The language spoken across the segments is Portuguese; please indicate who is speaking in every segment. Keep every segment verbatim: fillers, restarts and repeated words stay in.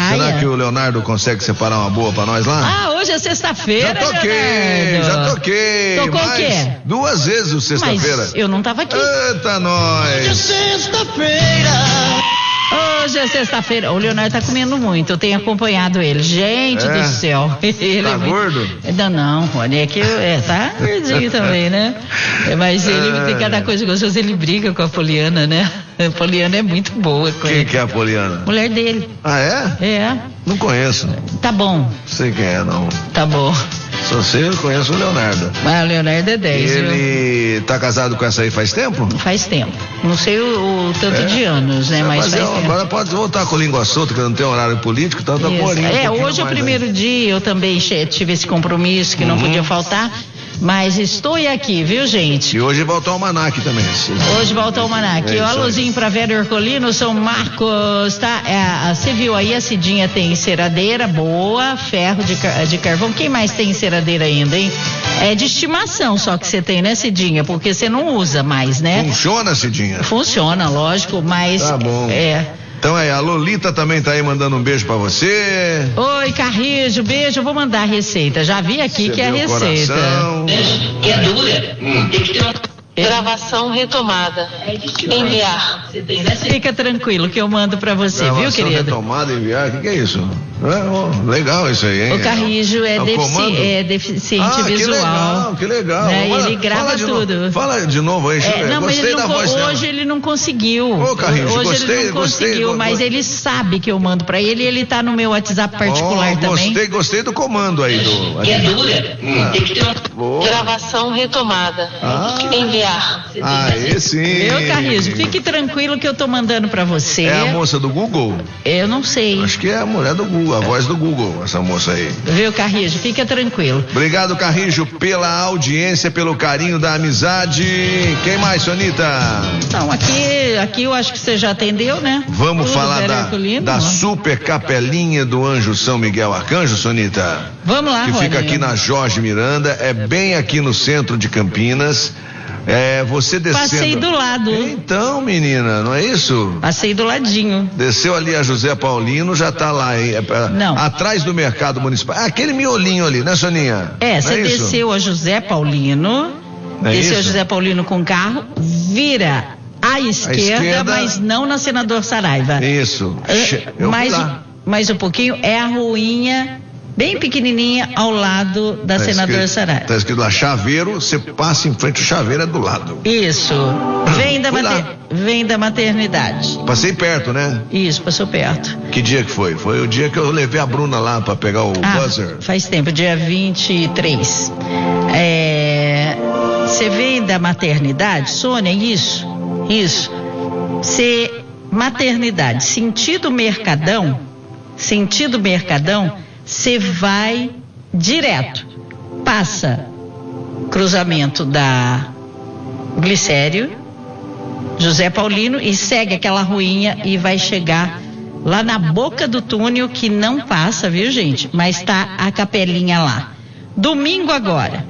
Speaker 1: praia.
Speaker 2: Será que o Leonardo consegue separar uma boa pra nós lá?
Speaker 1: Ah, hoje é sexta-feira,
Speaker 2: Já toquei,
Speaker 1: Leonardo.
Speaker 2: já toquei.
Speaker 1: Tocou o quê?
Speaker 2: Duas vezes o sexta-feira.
Speaker 1: Mas eu não tava aqui.
Speaker 2: Eita, nós.
Speaker 1: Hoje é sexta-feira. Hoje é sexta-feira. O Leonardo tá comendo muito. Eu tenho acompanhado ele. Gente
Speaker 2: é.
Speaker 1: do céu. Ele
Speaker 2: tá
Speaker 1: é muito...
Speaker 2: gordo?
Speaker 1: Não, não, Rony. É que eu... é, tá gordinho também, né? Mas ele é. tem cada coisa gostosa. Ele briga com a Poliana, né? A Poliana é muito boa com
Speaker 2: Quem
Speaker 1: ele.
Speaker 2: que é a Poliana?
Speaker 1: Mulher dele.
Speaker 2: Ah, é?
Speaker 1: É.
Speaker 2: Não conheço.
Speaker 1: Tá bom.
Speaker 2: Sei quem é, não.
Speaker 1: Tá bom.
Speaker 2: Só sei, eu conheço o Leonardo.
Speaker 1: Ah, o Leonardo é dez.
Speaker 2: Ele viu? Tá casado com essa aí faz tempo?
Speaker 1: Faz tempo. Não sei o, o tanto
Speaker 2: é?
Speaker 1: de anos, né? Mas,
Speaker 2: Mas
Speaker 1: faz
Speaker 2: é,
Speaker 1: tempo.
Speaker 2: Agora pode voltar com língua solta, que não tem horário político, então tá por
Speaker 1: É, hoje é o primeiro aí. dia, eu também tive esse compromisso que uhum. não podia faltar. Mas estou aqui, viu, gente?
Speaker 2: E hoje volta o Almanac também.
Speaker 1: Hoje volta o Almanac. É, alôzinho pra Vera Ercolino, São Marcos, tá? É, você viu aí, a Cidinha tem enceradeira boa, ferro de, de carvão. Quem mais tem enceradeira ainda, hein? É de estimação só que você tem, né, Cidinha? Porque você não usa mais, né?
Speaker 2: Funciona, Cidinha?
Speaker 1: Funciona, lógico, mas...
Speaker 2: Tá bom.
Speaker 1: É...
Speaker 2: Então é, a Lolita também tá aí mandando um beijo pra você.
Speaker 1: Oi, Carrijo, beijo, eu vou mandar a receita. Já vi aqui você que é a receita.
Speaker 2: Coração.
Speaker 1: Que é dura. Hum. Tem que ter uma... Gravação retomada. Enviar. Fica tranquilo que eu mando pra você,
Speaker 2: Gravação
Speaker 1: viu, querido?
Speaker 2: Retomada, enviar, o que, que é isso? É, oh, legal isso aí, hein?
Speaker 1: O Carrijo é, é, defici é deficiente
Speaker 2: ah,
Speaker 1: visual.
Speaker 2: Que legal, que legal.
Speaker 1: Né?
Speaker 2: Fala,
Speaker 1: ele grava tudo.
Speaker 2: Novo, fala de novo aí,
Speaker 1: é, não,
Speaker 2: gostei
Speaker 1: mas
Speaker 2: da
Speaker 1: não,
Speaker 2: voz
Speaker 1: hoje
Speaker 2: dela.
Speaker 1: ele não conseguiu.
Speaker 2: Ô, Carrijo,
Speaker 1: hoje
Speaker 2: gostei,
Speaker 1: ele não conseguiu,
Speaker 2: gostei,
Speaker 1: mas
Speaker 2: gostei.
Speaker 1: ele sabe que eu mando pra ele e ele tá no meu WhatsApp particular
Speaker 2: oh,
Speaker 1: também.
Speaker 2: Gostei, gostei do comando aí do.
Speaker 1: Que é dura.
Speaker 2: Ah.
Speaker 1: Tem que ter uma... Gravação retomada.
Speaker 2: Ah.
Speaker 1: Enviar.
Speaker 2: Ah, esse sim.
Speaker 1: Meu Carrijo, fique tranquilo que eu tô mandando pra você.
Speaker 2: É a moça do Google?
Speaker 1: Eu não sei.
Speaker 2: Acho que é a mulher do Google, a voz do Google, essa moça aí.
Speaker 1: Viu, Carrijo? Fica tranquilo.
Speaker 2: Obrigado, Carrijo, pela audiência, pelo carinho da amizade. Quem mais, Sonita?
Speaker 1: Não, aqui, aqui eu acho que você já atendeu, né?
Speaker 2: Vamos
Speaker 1: Tudo
Speaker 2: falar da, da super capelinha do Anjo São Miguel Arcanjo, Sonita?
Speaker 1: Vamos lá,
Speaker 2: Que
Speaker 1: Rony.
Speaker 2: fica aqui na Jorge Miranda, é bem aqui no centro de Campinas. É, você descendo...
Speaker 1: Passei do lado.
Speaker 2: Então, menina, não é isso?
Speaker 1: Passei do ladinho.
Speaker 2: Desceu ali a José Paulino, já tá lá, hein? É,
Speaker 1: não.
Speaker 2: Atrás do mercado municipal. Ah, aquele miolinho ali, né, Soninha?
Speaker 1: É, você é desceu a José Paulino, é desceu isso? a José Paulino com carro, vira à esquerda, esquerda, mas não na Senador Saraiva.
Speaker 2: Isso.
Speaker 1: Eu mais, mais um pouquinho, é a ruinha... bem pequenininha ao lado da tá Senador
Speaker 2: escrito,
Speaker 1: Saraiva.
Speaker 2: Tá escrito lá, Chaveiro, você passa em frente, o Chaveiro é do lado.
Speaker 1: Isso. Vem da, mater... Vem da maternidade.
Speaker 2: Passei perto, né?
Speaker 1: Isso, passou perto.
Speaker 2: Que dia que foi? Foi o dia que eu levei a Bruna lá pra pegar o
Speaker 1: ah,
Speaker 2: buzzer.
Speaker 1: Faz tempo, dia vinte e três. É... Você vem da maternidade, Sônia, isso? Isso. Você, maternidade, sentido Mercadão, sentido Mercadão, você vai direto, passa cruzamento da Glicério, José Paulino e segue aquela ruinha e vai chegar lá na boca do túnel que não passa, viu, gente? Mas tá a capelinha lá. Domingo agora,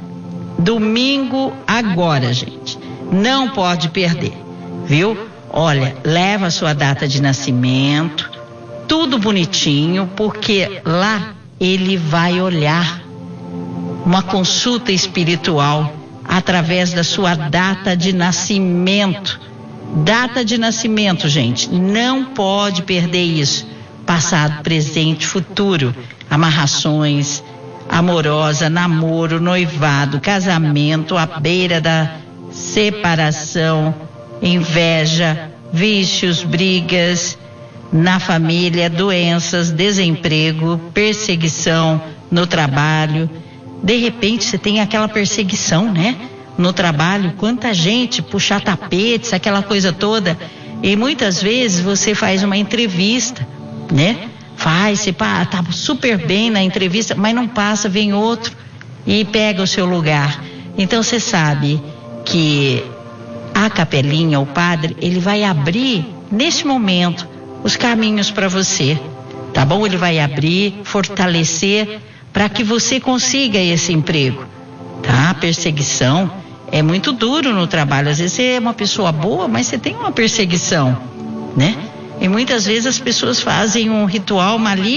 Speaker 1: domingo agora, gente, não pode perder, viu? Olha, leva a sua data de nascimento, tudo bonitinho, porque lá ele vai olhar uma consulta espiritual através da sua data de nascimento. Data de nascimento, gente, não pode perder isso. Passado, presente, futuro, amarrações, amorosa, namoro, noivado, casamento, à beira da separação, inveja, vícios, brigas na família, doenças, desemprego, perseguição no trabalho. De repente você tem aquela perseguição, né? No trabalho, quanta gente, puxar tapetes, aquela coisa toda. E muitas vezes você faz uma entrevista, né? Faz, você pá, tá super bem na entrevista, mas não passa, vem outro e pega o seu lugar. Então você sabe que a capelinha, o padre, ele vai abrir nesse momento os caminhos para você, tá bom? Ele vai abrir, fortalecer para que você consiga esse emprego, tá? A perseguição é muito duro no trabalho. Às vezes você é uma pessoa boa, mas você tem uma perseguição, né? E muitas vezes as pessoas fazem um ritual maligno